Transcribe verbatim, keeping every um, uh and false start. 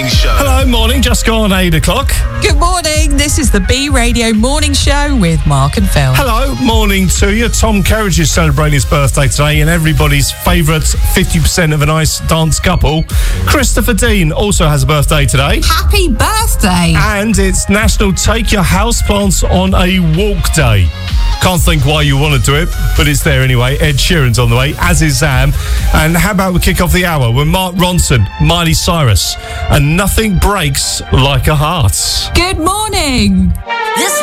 Morning Show. Hello, morning, just gone eight o'clock. Good morning, this is the B Radio Morning Show with Mark and Phil. Hello, morning to you. Tom Kerridge is celebrating his birthday today, and everybody's favourite fifty percent of a nice dance couple, Christopher Dean, also has a birthday today. Happy birthday! And it's National Take Your Houseplants on a Walk Day. Can't think why you want to do it, but it's there anyway. Ed Sheeran's on the way, as is Zam. And how about we kick off the hour with Mark Ronson, Miley Cyrus, and Nothing Breaks Like a Heart. Good morning! This